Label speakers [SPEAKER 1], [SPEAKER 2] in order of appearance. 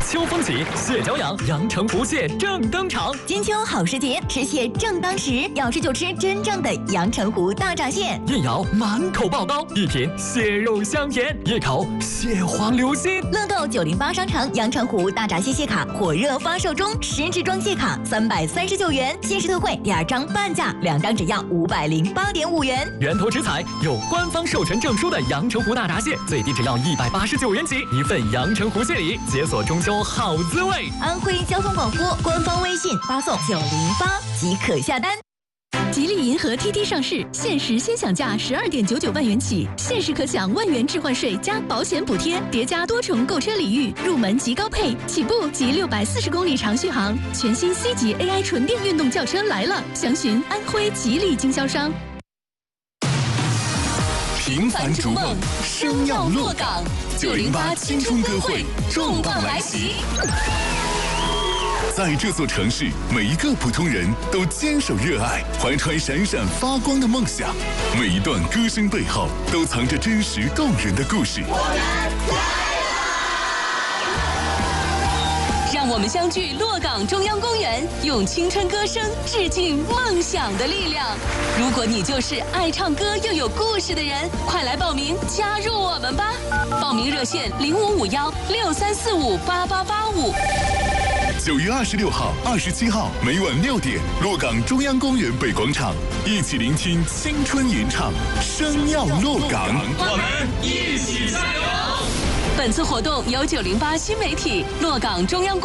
[SPEAKER 1] 秋风起，蟹脚痒，阳澄湖蟹正登场。
[SPEAKER 2] 金秋好时节，吃蟹正当时，要吃就吃真正的阳澄湖大闸蟹。
[SPEAKER 1] 一咬满口爆刀，一品蟹肉香甜，一口蟹黄流心。
[SPEAKER 2] 乐购908商城阳澄湖大闸蟹卡火热发售中，10支装蟹卡339元，限时特惠第2张半价，2张只要508.5元。
[SPEAKER 1] 源头食材有官方授权证书的阳澄湖大闸蟹，最低只要189元起，一份阳澄湖蟹礼，解锁中秋好滋味。
[SPEAKER 2] 安徽交通广播官方微信发送908即可下单。
[SPEAKER 3] 吉利银河 TT 上市，限时先享价12.99万元起，限时可享万元置换税加保险补贴，叠加多重购车礼遇，入门即高配，起步即640公里长续航。全新 C 级 AI 纯电运动轿车来了，详询安徽吉利经销商。
[SPEAKER 4] 平凡逐梦，生要落岗。908青春歌会重磅来袭。在这座城市，每一个普通人都坚守热爱，怀揣闪闪发光的梦想。每一段歌声背后，都藏着真实动人的故事。
[SPEAKER 5] 我们来了！让我们相聚洛岗中央公园，用青春歌声致敬梦想的力量。如果你就是爱唱歌又有故事的人，快来报名加入我们吧！报名热线055163458885。
[SPEAKER 4] 9月26号、27号每晚6点，洛岗中央公园北广场，一起聆听青春吟唱，生要落岗，
[SPEAKER 6] 我们一起加油！
[SPEAKER 5] 本次活动由908新媒体洛岗中央